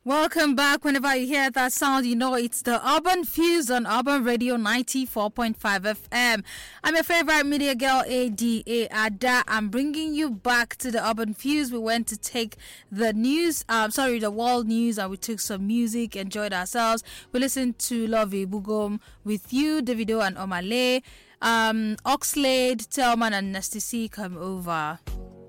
Welcome back. Whenever you hear that sound, you know it's the Urban Fuse on Urban Radio 94.5 FM. I'm your favorite media girl, Ada Ada. I'm bringing you back to the Urban Fuse. We went to take the the world news, and we took some music, enjoyed ourselves. We listened to Love Bugum with you, Davido and Omale, Oxlade, Tellman and Nasty C come over.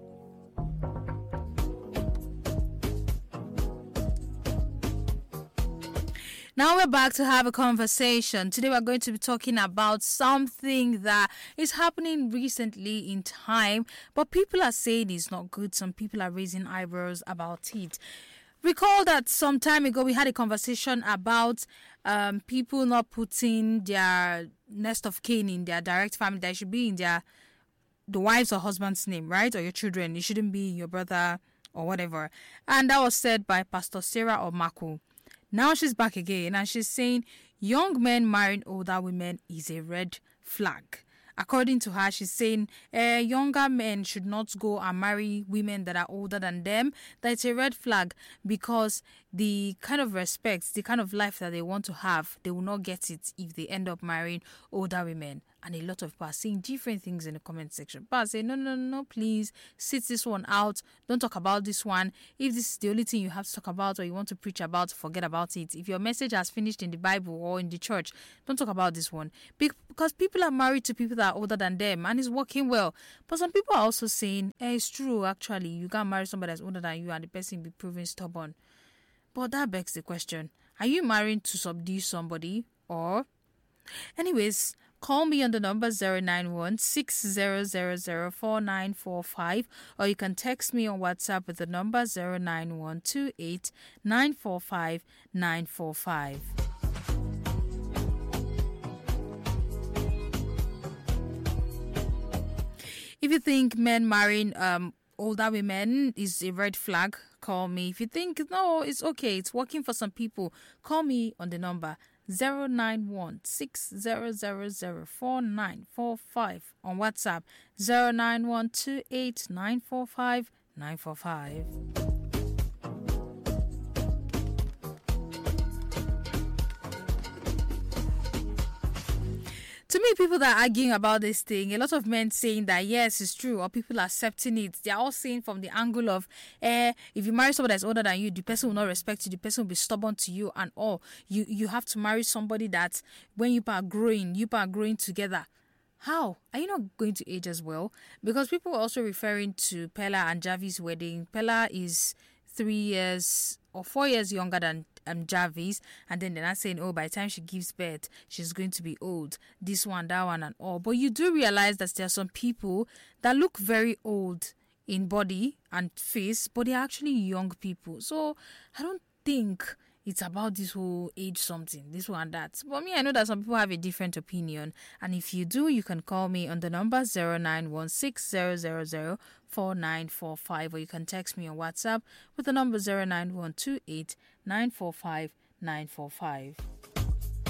Now we're back to have a conversation. Today we're going to be talking about something that is happening recently in time, but people are saying it's not good. Some people are raising eyebrows about it. Recall that some time ago we had a conversation about people not putting their next of kin in their direct family. That should be in the wife's or husband's name, right? Or your children. It shouldn't be your brother or whatever. And that was said by Pastor Sarah Omaku. Now she's back again and she's saying young men marrying older women is a red flag. According to her, she's saying younger men should not go and marry women that are older than them. That's a red flag because the kind of respect, the kind of life that they want to have, they will not get it if they end up marrying older women. And a lot of people are saying different things in the comment section. People are saying, no, please, sit this one out. Don't talk about this one. If this is the only thing you have to talk about or you want to preach about, forget about it. If your message has finished in the Bible or in the church, don't talk about this one. Because people are married to people that are older than them and it's working well. But some people are also saying, it's true, actually. You can't marry somebody that's older than you and the person be proven stubborn. But that begs the question, are you marrying to subdue somebody or... Anyways, call me on the number 091-6000-4945 or you can text me on WhatsApp with the number 09128-945-945. If you think men marrying older women is a red flag, call me. If you think, no, it's okay, it's working for some people, call me on the number 091-6000-4945 on WhatsApp 09128-945-945. To me, people that are arguing about this thing, a lot of men saying that yes, it's true, or people accepting it. They're all saying from the angle of, if you marry somebody that's older than you, the person will not respect you, the person will be stubborn to you, and all. You have to marry somebody that when you are growing together. How? Are you not going to age as well? Because people are also referring to Pella and Javi's wedding. Pella is 3 years or 4 years younger than Jarvis, and then they're not saying, by the time she gives birth, she's going to be old. This one, that one, and all. But you do realize that there are some people that look very old in body and face, but they're actually young people. So I don't think it's about this whole age something, this one, that. But me, I know that some people have a different opinion. And if you do, you can call me on the number 09160004945 or you can text me on WhatsApp with the number 09128-945-945.